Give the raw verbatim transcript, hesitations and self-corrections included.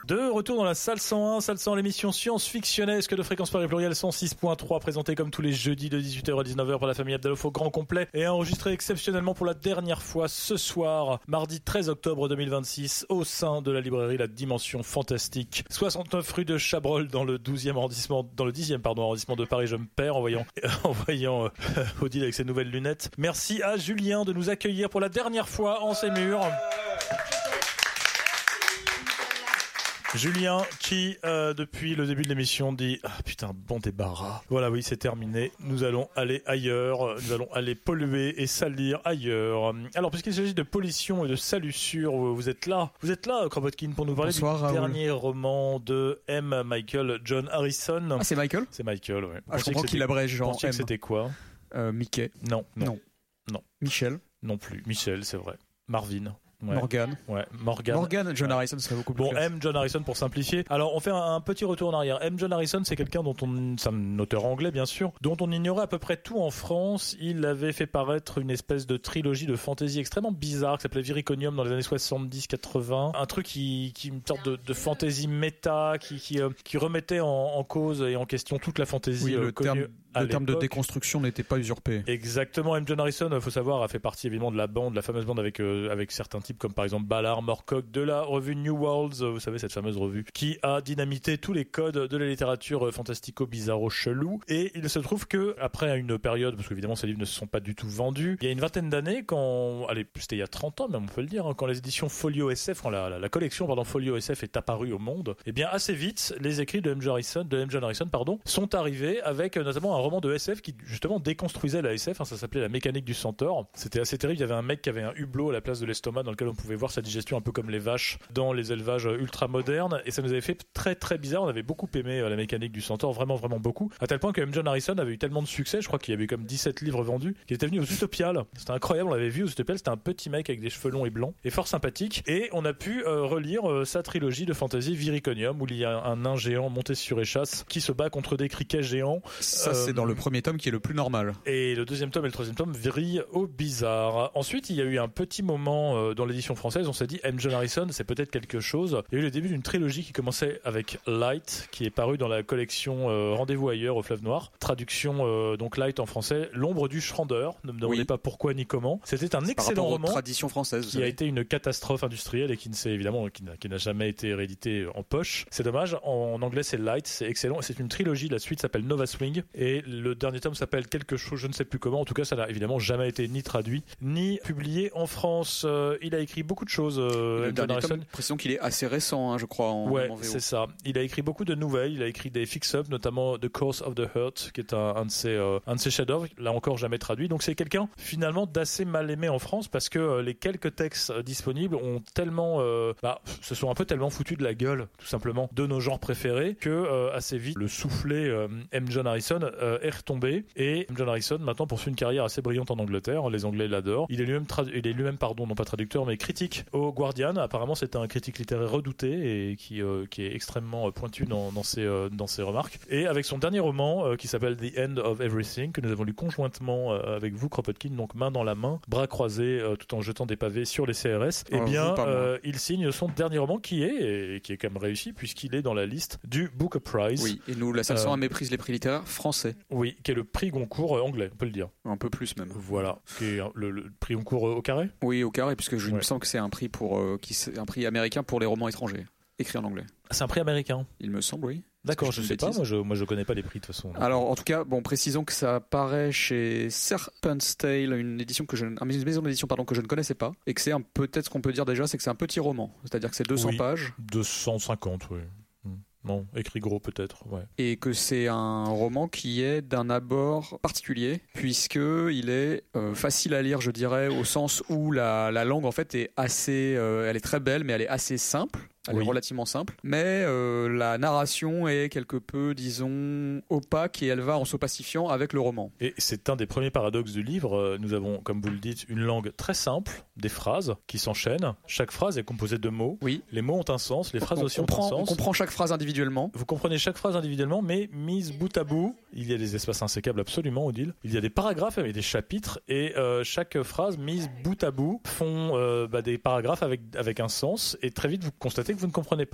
De retour dans la salle cent un, salle cent un, l'émission science-fictionnesque de Fréquence Paris Pluriel cent six point trois, présentée comme tous les jeudis de dix-huit heures à dix-neuf heures par la famille Abdalouf au grand complet et enregistrée exceptionnellement pour la dernière fois ce soir, mardi treize octobre deux mille vingt-six, au sein de la librairie La Dimension Fantastique, soixante-neuf rue de Chabrol, dans le douzième arrondissement, dans le dixième pardon, arrondissement de Paris. Je me perds en voyant, en voyant euh, Odile avec ses nouvelles lunettes. Merci à Julien de nous accueillir pour la dernière fois en ces murs. Julien qui, euh, depuis le début de l'émission, dit ah, « Putain, bon débarras. Voilà, oui, c'est terminé. Nous allons aller ailleurs. Nous allons aller polluer et salir ailleurs. » Alors, puisqu'il s'agit de pollution et de salissure, vous êtes là. Vous êtes là, Kropotkin, pour nous parler Bonsoir, du Raoul. dernier roman de M. Michael John Harrison. Ah, c'est Michael ? C'est Michael, oui. Ah, je comprends qu'il abrège genre Pensiez que M. c'était quoi ? Euh, Mickey. Non, non, Non. non. Michel. Non plus. Michel, c'est vrai. Marvin. Ouais. Morgan. Ouais, Morgan. Morgan, John Ouais. Harrison serait beaucoup plus Bon, classe. M. John Harrison pour simplifier. Alors, on fait un, un petit retour en arrière. M. John Harrison, c'est quelqu'un dont on, c'est un auteur anglais bien sûr, dont on ignorait à peu près tout en France. Il avait fait paraître une espèce de trilogie de fantasy extrêmement bizarre qui s'appelait Viriconium dans les années soixante-dix quatre-vingts. Un truc qui, qui une sorte de, de fantasy méta qui, qui, euh, qui remettait en, en cause et en question toute la fantasy Oui, euh, le connue terme, à le terme de l'époque. déconstruction n'était pas usurpé. Exactement. M. John Harrison, il faut savoir, a fait partie évidemment de la bande, la fameuse bande avec euh, avec certains types comme par exemple Ballard, Moorcock de la revue New Worlds, euh, vous savez, cette fameuse revue qui a dynamité tous les codes de la littérature euh, fantastico-bizarro-chelou. Et il se trouve que après une période, parce qu'évidemment ces livres ne se sont pas du tout vendus, il y a une vingtaine d'années, quand, allez, c'était il y a trente ans même, on peut le dire, hein, quand les éditions Folio S F, quand la, la, la collection pardon Folio S F est apparue au monde, et bien assez vite, les écrits de M. John Harrison, de M. John Harrison, pardon, sont arrivés avec euh, notamment un roman de S F qui justement déconstruisait la S F, hein, ça s'appelait La mécanique du centaure. C'était assez terrible, il y avait un mec qui avait un hublot à la place de l'estomac dans lequel on pouvait voir sa digestion un peu comme les vaches dans les élevages ultra modernes, et ça nous avait fait très très bizarre. On avait beaucoup aimé euh, La mécanique du centaure, vraiment vraiment beaucoup, à tel point que M. John Harrison avait eu tellement de succès, je crois qu'il y avait comme dix-sept livres vendus, qu'il était venu aux Utopiales. C'était incroyable, on l'avait vu aux Utopiales, c'était un petit mec avec des cheveux longs et blancs et fort sympathique, et on a pu euh, relire euh, sa trilogie de fantasy Viriconium, où il y a un nain géant monté sur échasse qui se bat contre des criquets géants. Ça, Euh, c'est dans le premier tome qui est le plus normal. Et le deuxième tome et le troisième tome vrillent au bizarre. Ensuite, il y a eu un petit moment euh, dans l'édition française, on s'est dit M. John Harrison, c'est peut-être quelque chose. Il y a eu le début d'une trilogie qui commençait avec Light, qui est paru dans la collection euh, Rendez-vous ailleurs au Fleuve Noir. Traduction euh, donc Light en français, L'ombre du Schrander. Ne me demandez Oui. pas pourquoi ni comment. C'était un Par excellent rapport aux roman traditions françaises, vous qui a savez. été une catastrophe industrielle et qui ne s'est évidemment qui n'a, qui n'a jamais été réédité en poche. C'est dommage. En, en anglais, c'est Light, c'est excellent. C'est une trilogie. La suite s'appelle Nova Swing et le dernier tome s'appelle quelque chose, je ne sais plus comment. En tout cas, ça n'a évidemment jamais été ni traduit ni publié en France. Euh, il a écrit beaucoup de choses. Euh, Le M. John dernier Harrison. tome, précisons qu'il est assez récent, hein, je crois, en, Ouais, en V O. c'est ça. Il a écrit beaucoup de nouvelles. Il a écrit des fix-up, notamment The Course of the Hurt, qui est un, un de ses euh, un de ses chefs-d'œuvre. Là encore jamais traduit. Donc c'est quelqu'un finalement d'assez mal aimé en France parce que euh, les quelques textes euh, disponibles ont tellement, euh, bah, se sont un peu tellement foutus de la gueule, tout simplement, de nos genres préférés que euh, assez vite le soufflet euh, M. John Harrison euh, est retombé et M. John Harrison maintenant poursuit une carrière assez brillante en Angleterre. Les Anglais l'adorent. Il est lui-même, tradu- il est lui-même, pardon, non pas traducteur, mais critique au Guardian. Apparemment, c'est un critique littéraire redouté et qui euh, qui est extrêmement euh, pointu dans dans ses euh, dans ses remarques. Et avec son dernier roman euh, qui s'appelle The End of Everything, que nous avons lu conjointement euh, avec vous, Kropotkin, donc main dans la main, bras croisés, euh, tout en jetant des pavés sur les C R S. Eh Oh, bien, vous, pas moi. euh, il signe son dernier roman qui est et qui est quand même réussi puisqu'il est dans la liste du Booker Prize. Oui, et nous, la salle Euh, cent un méprise les prix littéraires français. Oui, qui est le prix Goncourt euh, anglais, on peut le dire. Un peu plus même. Voilà, qui est euh, le, le prix Goncourt euh, au carré. Oui, au carré, puisque je, il Ouais. me semble que c'est un prix pour euh, qui, c'est un prix américain pour les romans étrangers, écrits en anglais. C'est un prix américain. Il me semble, oui. D'accord, Est-ce je que sais dis pas, une moi je, moi je connais pas les prix de toute façon. Alors, en tout cas, bon, précisons que ça apparaît chez Serpent's Tale, une édition que je, une maison d'édition pardon que je ne connaissais pas, et que c'est un, peut-être ce qu'on peut dire déjà, c'est que c'est un petit roman, c'est-à-dire que c'est deux cents Oui. pages, deux cent cinquante, oui. Hmm. Non, écrit gros peut-être, ouais. et que c'est un roman qui est d'un abord particulier, puisque il est euh, facile à lire, je dirais, au sens où la, la langue en fait est assez, euh, elle est très belle, mais elle est assez simple. Elle Oui. est relativement simple, mais euh, la narration est quelque peu, disons, opaque et elle va en s'opacifiant avec le roman. Et c'est un des premiers paradoxes du livre. Euh, Nous avons, comme vous le dites, une langue très simple, des phrases qui s'enchaînent. Chaque phrase est composée de mots. Oui. Les mots ont un sens, les phrases on, aussi ont comprend, un sens. on comprend chaque phrase individuellement. Vous comprenez chaque phrase individuellement, mais mise bout à bout, il y a des espaces insécables absolument, Odile. Il y a des paragraphes et des chapitres, et euh, chaque phrase mise bout à bout font euh, bah, des paragraphes avec, avec un sens, et très vite vous constatez que vous ne comprenez pas.